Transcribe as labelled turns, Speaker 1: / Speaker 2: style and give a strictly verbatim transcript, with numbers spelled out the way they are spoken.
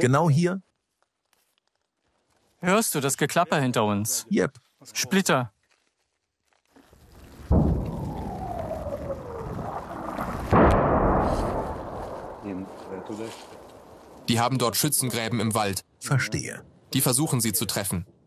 Speaker 1: Genau hier?
Speaker 2: Hörst du das Geklapper hinter uns?
Speaker 1: Yep.
Speaker 2: Splitter.
Speaker 3: Die haben dort Schützengräben im Wald.
Speaker 1: Verstehe.
Speaker 3: Die versuchen sie zu treffen.